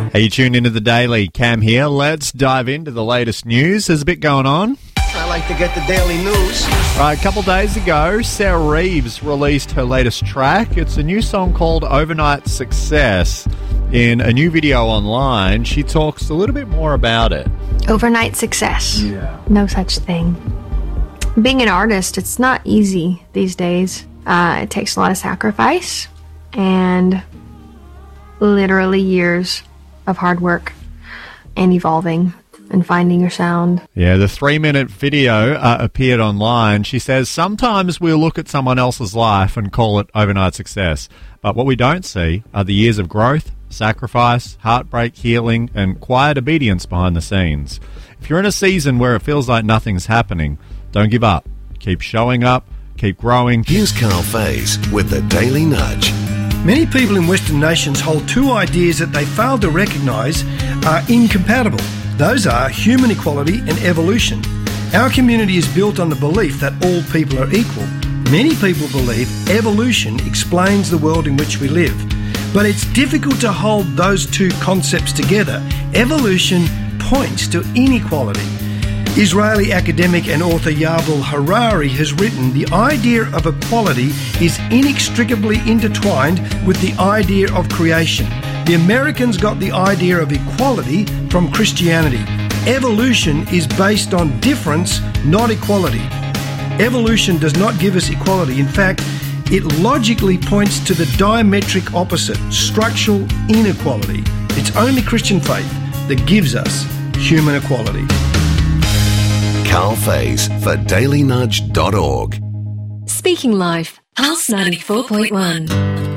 Hey, you tuned into the Daily. Cam here. Let's dive into the latest news. There's a bit going on. I like to get the daily news. Right, a couple days ago, Sarah Reeves released her latest track. It's a new song called Overnight Success. In a new video online, she talks a little bit more about it. Overnight success. Yeah. No such thing. Being an artist, it's not easy these days. It takes a lot of sacrifice and literally years of hard work and evolving and finding your sound. Yeah, the 3-minute video appeared online. She says, sometimes we'll look at someone else's life and call it overnight success. But what we don't see are the years of growth, sacrifice, heartbreak, healing, and quiet obedience behind the scenes. If you're in a season where it feels like nothing's happening, don't give up. Keep showing up, keep growing. Here's Carl Faze with the Daily Nudge. Many people in Western nations hold two ideas that they fail to recognise are incompatible. Those are human equality and evolution. Our community is built on the belief that all people are equal. Many people believe evolution explains the world in which we live. But it's difficult to hold those two concepts together. Evolution points to inequality. Israeli academic and author Yuval Harari has written, the idea of equality is inextricably intertwined with the idea of creation. The Americans got the idea of equality from Christianity. Evolution is based on difference, not equality. Evolution does not give us equality. In fact, it logically points to the diametric opposite, structural inequality. It's only Christian faith that gives us human equality. Carl Faze for dailynudge.org. Speaking Life, Pulse 94.1.